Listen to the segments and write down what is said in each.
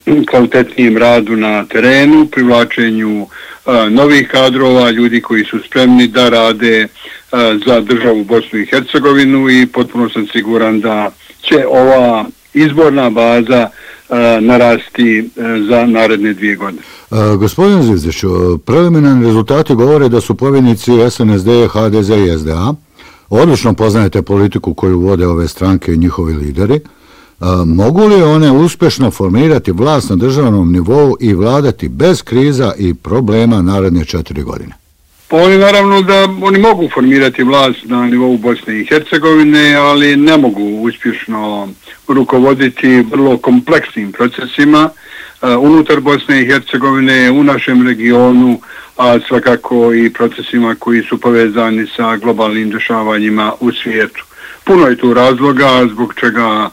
kvalitetnijem radu na terenu, privlačenju novih kadrova, ljudi koji su spremni da rade za državu Bosnu i Hercegovinu i potpuno sam siguran da će ova izborna baza narasti za naredne 2 godine. Gospodin Zvizdić, preliminarni rezultati govore da su pobjednici SNSD, HDZ i SDA. Odlično poznajete politiku koju vode ove stranke i njihovi lideri. Mogu li one uspješno formirati vlast na državnom nivou i vladati bez kriza i problema naredne 4 godine? Oni naravno da oni mogu formirati vlast na nivou Bosne i Hercegovine, ali ne mogu uspješno rukovoditi vrlo kompleksnim procesima unutar Bosne i Hercegovine, u našem regionu, a svakako i procesima koji su povezani sa globalnim dešavanjima u svijetu. Puno je tu razloga zbog čega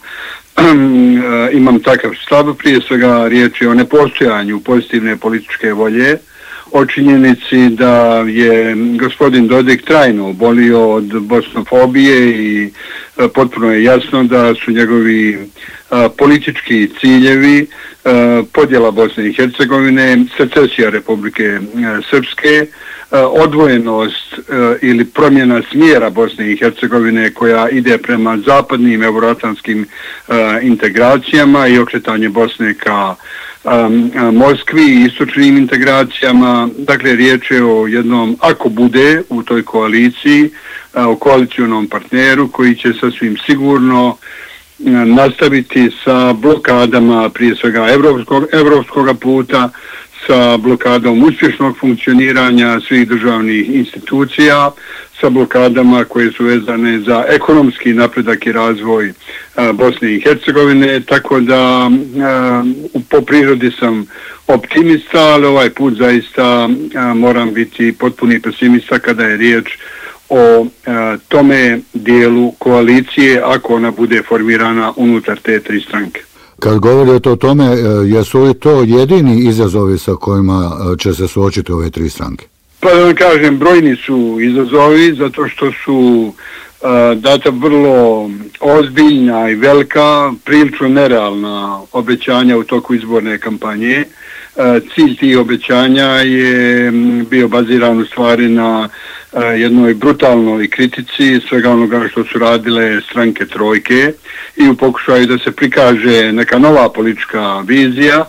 imam takav stav. Prije svega riječ je o nepostojanju pozitivne političke volje, o činjenici da je gospodin Dodik trajno obolio od bosnofobije i potpuno je jasno da su njegovi politički ciljevi podjela Bosne i Hercegovine, secesija Republike Srpske, odvojenost ili promjena smjera Bosne i Hercegovine koja ide prema zapadnim euroatlantskim integracijama i okretanje Bosne ka Moskvi i istočnim integracijama. Dakle, riječ je o jednom, ako bude u toj koaliciji, o koalicionom partneru koji će sasvim sigurno nastaviti sa blokadama, prije svega evropskog puta, sa blokadom uspješnog funkcioniranja svih državnih institucija, sa blokadama koje su vezane za ekonomski napredak i razvoj Bosne i Hercegovine, tako da po prirodi sam optimista, ali ovaj put zaista moram biti potpuni pesimista kada je riječ o tome dijelu koalicije ako ona bude formirana unutar te 3 stranke. Kad govorite o tome, jesu li to jedini izazovi sa kojima će se suočiti ove 3 stranke? Pa da vam kažem, brojni su izazovi zato što su data vrlo ozbiljna i velika, prilično nerealna obećanja u toku izborne kampanje. Cilj tih obećanja je bio baziran u stvari na jednoj brutalnoj kritici svega onoga što su radile stranke trojke i u pokušaju da se prikaže neka nova politička vizija.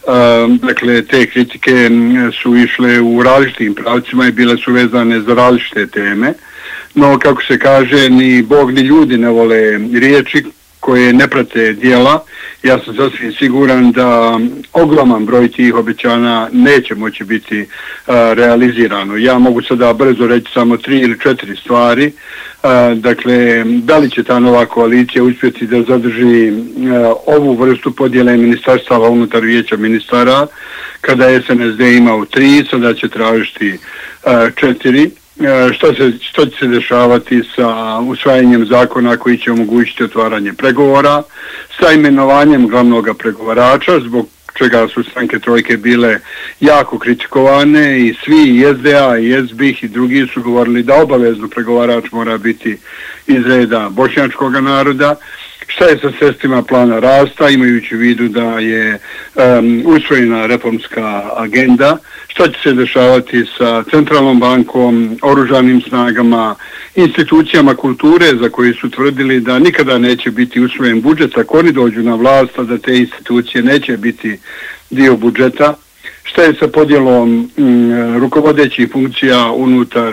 Dakle, te kritike su išle u različitim pravcima i bile su vezane za različite teme, no kako se kaže, ni Bog ni ljudi ne vole riječi koje ne prate djela. Ja sam sasvim siguran da ogroman broj tih obećanja neće moći biti realizirano. Ja mogu sada brzo reći samo 3 ili 4 stvari. Dakle, da li će ta nova koalicija uspjeti da zadrži ovu vrstu podjele ministarstava unutar vijeća ministara, kada je SNSD imao 3, sada će tražiti 4. Što će se dešavati sa usvajanjem zakona koji će omogućiti otvaranje pregovora, sa imenovanjem glavnog pregovarača, zbog čega su stranke trojke bile jako kritikovane i svi, i SDA, i SBIH i drugi su govorili da obavezno pregovarač mora biti iz reda bošnjačkog naroda. Šta je sa sredstvima plana rasta, imajući u vidu da je usvojena reformska agenda, šta će se dešavati sa centralnom bankom, oružanim snagama, institucijama kulture za koje su tvrdili da nikada neće biti usvojen budžet ako oni dođu na vlast, a da te institucije neće biti dio budžeta. Šta je sa podjelom rukovodećih funkcija unutar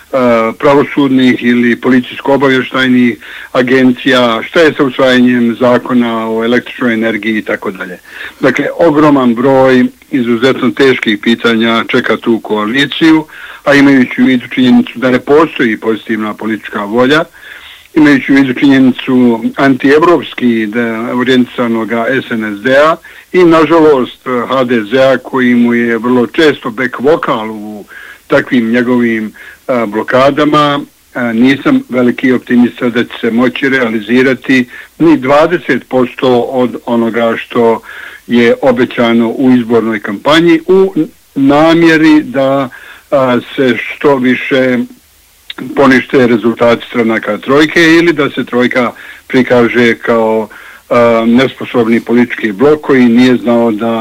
pravosudnih ili policijsko-obavještajnih agencija, šta je sa usvajanjem zakona o električnoj energiji i tako dalje. Dakle, ogroman broj izuzetno teških pitanja čeka tu koaliciju, a imajući u vidu činjenicu da ne postoji pozitivna politička volja, imajući u vidu činjenicu antievropski orijentisanog SNSD-a i nažalost HDZ-a koji mu je vrlo često back vokal u takvim njegovim blokadama, nisam veliki optimista da će se moći realizirati ni 20% od onoga što je obećano u izbornoj kampanji u namjeri da se što više ponište rezultati stranaka trojke ili da se trojka prikaže kao nesposobni politički blok koji nije znao da